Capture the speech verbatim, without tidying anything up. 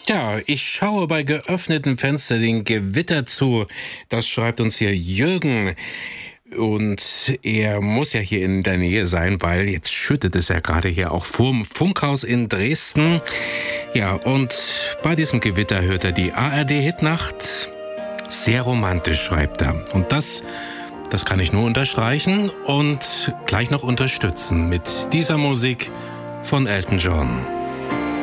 Ja, ich schaue bei geöffnetem Fenster den Gewitter zu. Das schreibt uns hier Jürgen. Und er muss ja hier in der Nähe sein, weil jetzt schüttet es ja gerade hier auch vorm Funkhaus in Dresden. Ja, und bei diesem Gewitter hört er die A R D-Hitnacht. Sehr romantisch, schreibt er. Und das, das kann ich nur unterstreichen und gleich noch unterstützen mit dieser Musik von Elton John.